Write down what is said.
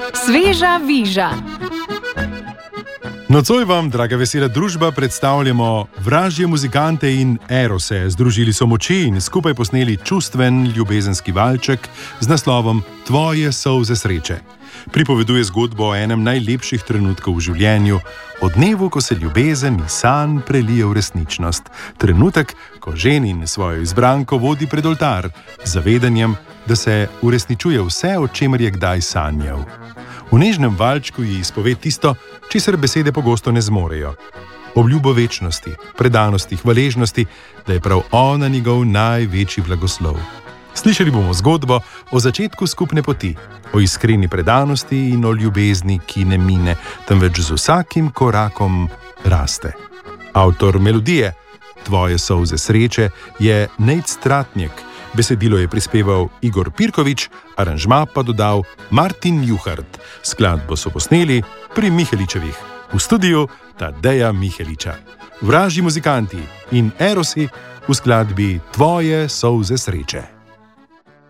Sveža viža. Nocoj vam, draga vesela družba, predstavljamo vražje muzikante in Erose. Združili so moči in skupaj posneli čustven ljubezenski valček z naslovom Tvoje solze sreče. Pripoveduje zgodbo o enem najlepših trenutkov v življenju, o dnevu, ko se ljubezen in sanj prelije v resničnost. Trenutek, ko ženin svojo izbranko vodi pred oltar, z zavedanjem, da se uresničuje vse, o čemer je kdaj sanjal. V nežnem valčku ji izpove tisto, česar besede pogosto ne zmorejo. Obljubo večnosti, predanosti, hvaležnosti, da je prav ona njegov največji blagoslov. Slišali bomo zgodbo o začetku skupne poti, o iskreni predanosti in o ljubezni, ki ne mine, temveč z vsakim korakom raste. Avtor melodije Tvoje solze sreče je Nejc Stratnjek, besedilo je prispeval Igor Pirkovič, aranžma pa dodal Martin Juhart. Skladbo so posneli pri Miheličevih, v studiu Tadeja Miheliča. Vražji muzikanti in Erosi v skladbi Tvoje solze sreče.